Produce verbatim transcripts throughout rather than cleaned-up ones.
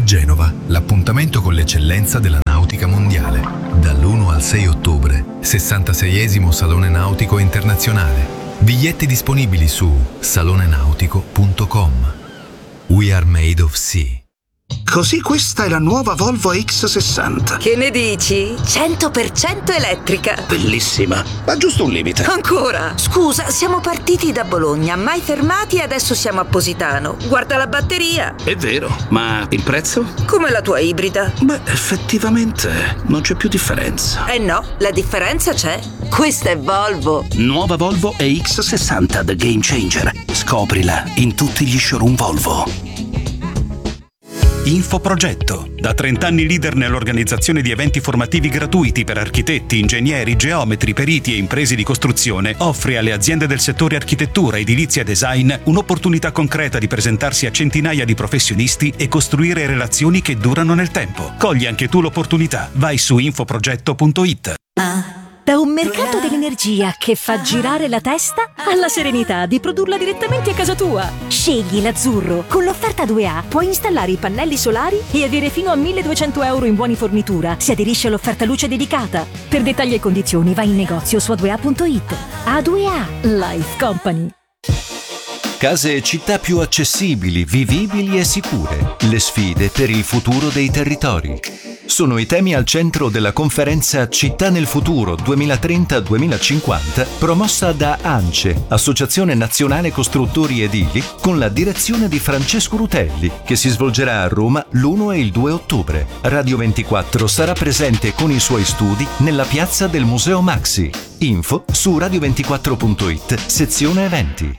A Genova, l'appuntamento con l'eccellenza della nautica mondiale. Dall'primo al sei ottobre, sessantaseiesimo Salone Nautico Internazionale. Biglietti disponibili su salone nautico punto com. We are made of sea. Così questa è la nuova Volvo X sessanta. Che ne dici? cento per cento elettrica. Bellissima, ma giusto un limite. Ancora? Scusa, siamo partiti da Bologna, mai fermati e adesso siamo a Positano. Guarda la batteria. È vero, ma il prezzo? Come la tua ibrida. Beh, effettivamente non c'è più differenza. Eh no, la differenza c'è. Questa è Volvo. Nuova Volvo E X sessanta The Game Changer. Scoprila in tutti gli showroom Volvo. Infoprogetto, da trenta anni leader nell'organizzazione di eventi formativi gratuiti per architetti, ingegneri, geometri, periti e imprese di costruzione, offre alle aziende del settore architettura, edilizia e design un'opportunità concreta di presentarsi a centinaia di professionisti e costruire relazioni che durano nel tempo. Cogli anche tu l'opportunità. Vai su infoprogetto punto it. Da un mercato dell'energia che fa girare la testa alla serenità di produrla direttamente a casa tua. Scegli l'azzurro. Con l'offerta due A puoi installare i pannelli solari e avere fino a milleduecento euro in buoni fornitura se aderisci all'offerta luce dedicata. Per dettagli e condizioni vai in negozio su a due a punto it. A due A Life Company. Case e città più accessibili, vivibili e sicure. Le sfide per il futuro dei territori. Sono i temi al centro della conferenza Città nel futuro duemilatrenta duemilacinquanta, promossa da ANCE, Associazione Nazionale Costruttori Edili, con la direzione di Francesco Rutelli, che si svolgerà a Roma l'primo e il due ottobre. Radio ventiquattro sarà presente con i suoi studi nella piazza del Museo Maxi. Info su radio ventiquattro punto it, sezione eventi.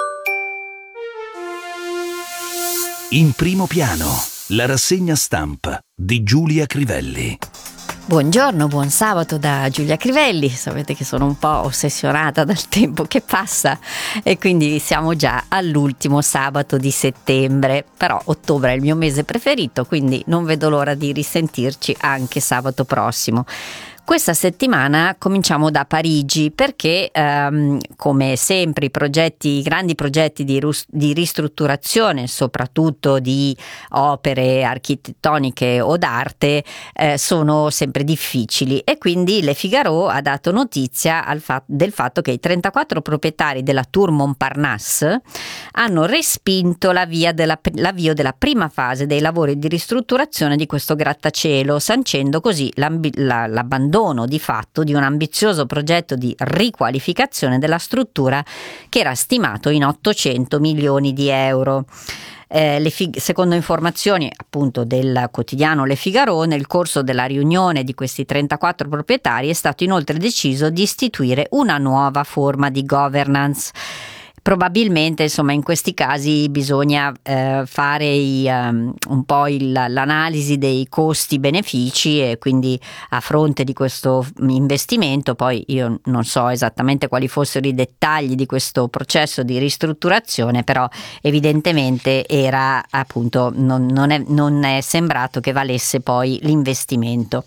In primo piano, la rassegna stampa di Giulia Crivelli. Buongiorno, buon sabato da Giulia Crivelli. Sapete che sono un po' ossessionata dal tempo che passa e quindi siamo già all'ultimo sabato di settembre, però ottobre è il mio mese preferito, quindi non vedo l'ora di risentirci anche sabato prossimo. Questa settimana cominciamo da Parigi perché ehm, come sempre i progetti, i grandi progetti di, rus- di ristrutturazione, soprattutto di opere architettoniche o d'arte, eh, sono sempre difficili e quindi Le Figaro ha dato notizia al fa- del fatto che i trentaquattro proprietari della Tour Montparnasse hanno respinto la via della, l'avvio della prima fase dei lavori di ristrutturazione di questo grattacielo, sancendo così l'ambi- la, l'abbandono di fatto di un ambizioso progetto di riqualificazione della struttura che era stimato in ottocento milioni di euro. Eh, le fig- secondo informazioni appunto del quotidiano Le Figaro, nel corso della riunione di questi trentaquattro proprietari è stato inoltre deciso di istituire una nuova forma di governance. Probabilmente insomma in questi casi bisogna eh, fare i, um, un po' il, l'analisi dei costi-benefici e quindi a fronte di questo investimento, poi io non so esattamente quali fossero i dettagli di questo processo di ristrutturazione, però evidentemente era appunto non, non, è, non è sembrato che valesse poi l'investimento.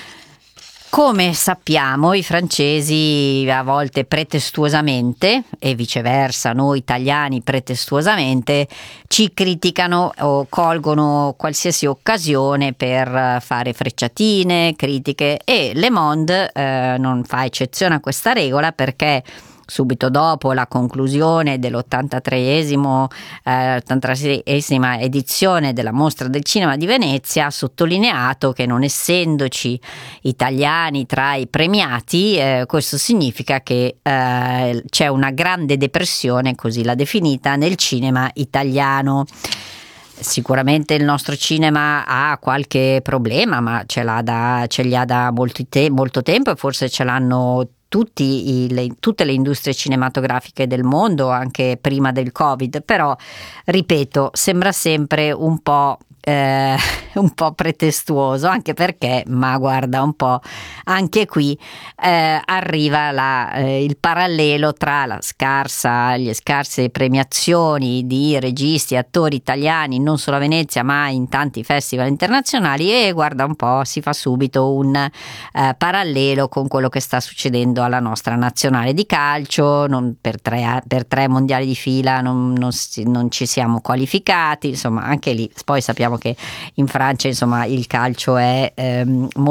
Come sappiamo, i francesi a volte pretestuosamente e viceversa noi italiani pretestuosamente ci criticano o colgono qualsiasi occasione per fare frecciatine, critiche e Le Monde eh, non fa eccezione a questa regola perché subito dopo la conclusione dell'ottantatreesimo eh, ottantatreesima edizione della Mostra del Cinema di Venezia ha sottolineato che non essendoci italiani tra i premiati eh, questo significa che eh, c'è una grande depressione, così l'ha definita, nel cinema italiano. Sicuramente il nostro cinema ha qualche problema, ma ce l'ha da, ce li ha da molto, te- molto tempo e forse ce l'hanno tutti i, le, tutte le industrie cinematografiche del mondo anche prima del Covid, però ripeto sembra sempre un po' Eh, un po' pretestuoso, anche perché, ma guarda un po', anche qui eh, arriva la, eh, il parallelo tra la scarsa, le scarse premiazioni di registi e attori italiani non solo a Venezia ma in tanti festival internazionali e guarda un po' si fa subito un eh, parallelo con quello che sta succedendo alla nostra nazionale di calcio. Non, per, tre, per tre mondiali di fila non, non, non ci siamo qualificati, insomma anche lì poi sappiamo Sappiamo che in Francia insomma il calcio è ehm,